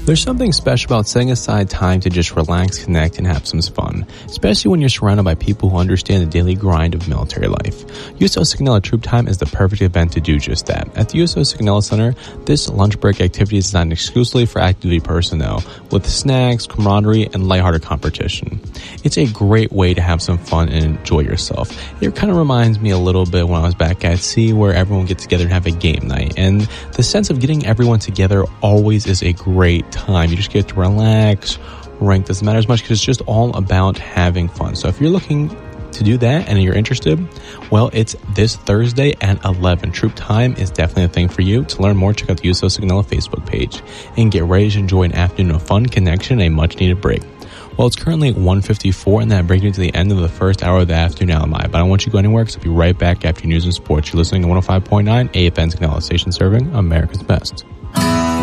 There's something special about setting aside time to just relax, connect, and have some fun, especially when you're surrounded by people who understand the daily grind of military life. USO Sigonella Troop Time is the perfect event to do just that. At the USO Sigonella Center, this lunch break activity is designed exclusively for active duty personnel, with snacks, camaraderie, and lighthearted competition. It's a great way to have some fun and enjoy yourself. It kind of reminds me a little bit when I was back at sea, where everyone gets together and have a game night, and the sense of getting everyone together always is a great time. You just get to relax. Rank doesn't matter as much because it's just all about having fun. So if you're looking to do that and you're interested, well, it's this Thursday at 11. Troop Time is definitely a thing for you. To learn more, check out the USO Sigonella Facebook page and get ready to enjoy an afternoon of fun, connection, and a much needed break. Well, it's currently 1:54, and that brings me to the end of the first hour of the afternoon Alamo. But I don't want you to go anywhere because I'll be right back after news and sports. You're listening to 105.9 AFN Sigonella, station serving America's best.